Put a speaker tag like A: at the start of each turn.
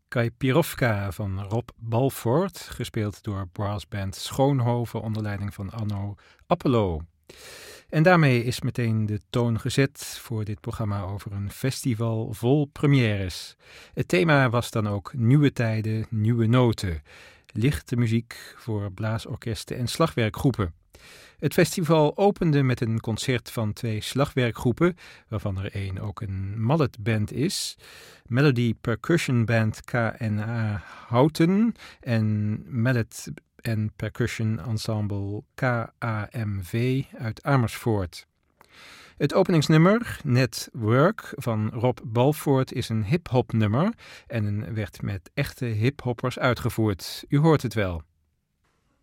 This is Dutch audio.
A: Kajpirovka van Rob Balford, gespeeld door brassband Schoonhoven onder leiding van Anno Appelo. En daarmee is meteen de toon gezet voor dit programma over een festival vol premières. Het thema was dan ook Nieuwe Tijden, Nieuwe Noten. Lichte muziek voor blaasorkesten en slagwerkgroepen. Het festival opende met een concert van 2 slagwerkgroepen, waarvan er één ook een malletband is. Melody Percussion Band KNA Houten en Mallet en Percussion Ensemble KAMV uit Amersfoort. Het openingsnummer, Net Work, van Rob Balford is een hip-hop nummer en werd met echte hip-hoppers uitgevoerd. U hoort het wel.